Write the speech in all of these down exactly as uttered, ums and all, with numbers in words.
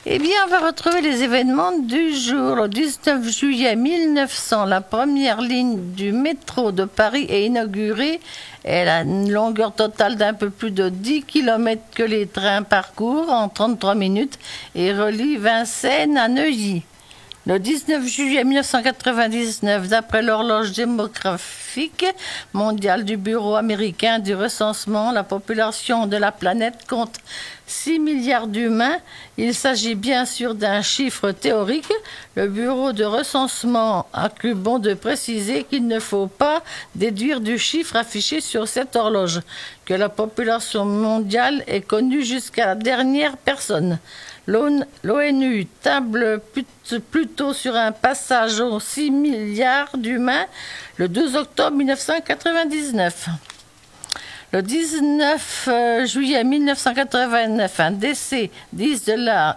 Eh bien, on va retrouver les événements du jour. Le dix-neuf juillet mille neuf cents, la première ligne du métro de Paris est inaugurée. Elle a une longueur totale d'un peu plus de dix kilomètres que les trains parcourent en trente-trois minutes et relie Vincennes à Neuilly. Le dix-neuf juillet mille neuf cent quatre-vingt-dix-neuf, d'après l'horloge démographique mondiale du Bureau américain du recensement, la population de la planète compte six milliards d'humains. Il s'agit bien sûr d'un chiffre théorique. Le Bureau de recensement a cru bon de préciser qu'il ne faut pas déduire du chiffre affiché sur cette horloge que la population mondiale est connue jusqu'à la dernière personne. L'ONU table plutôt sur un passage aux six milliards d'humains le douze octobre mille neuf cent quatre-vingt-dix-neuf. Le dix-neuf juillet mille neuf cent quatre-vingt-neuf, un décès dix de la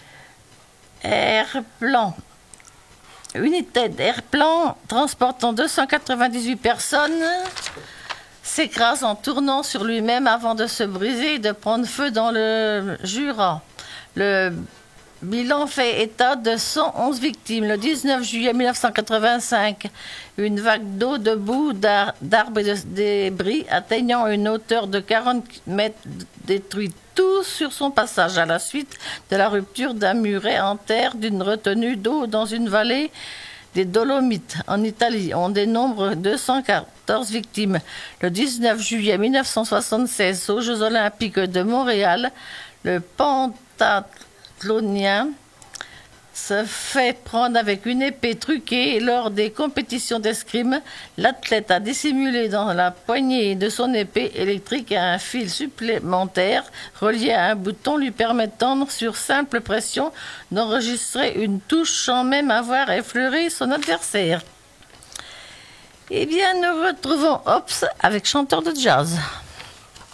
Airplan, unité d'Airplan transportant deux cent quatre-vingt-dix-huit personnes, s'écrase en tournant sur lui-même avant de se briser et de prendre feu dans le Jura. Le bilan fait état de cent onze victimes. Le dix-neuf juillet mille neuf cent quatre-vingt-cinq, une vague d'eau, de boue, d'arbres et de débris atteignant une hauteur de quarante mètres détruit tout sur son passage à la suite de la rupture d'un muret en terre d'une retenue d'eau dans une vallée des Dolomites en Italie. On dénombre deux cent quatorze victimes. Le dix-neuf juillet mille neuf cent soixante-seize, aux Jeux Olympiques de Montréal, le pentathlonien se fait prendre avec une épée truquée lors des compétitions d'escrime. L'athlète a dissimulé dans la poignée de son épée électrique un fil supplémentaire relié à un bouton lui permettant, sur simple pression, d'enregistrer une touche sans même avoir effleuré son adversaire. Eh bien, nous retrouvons Hobbs avec chanteur de jazz.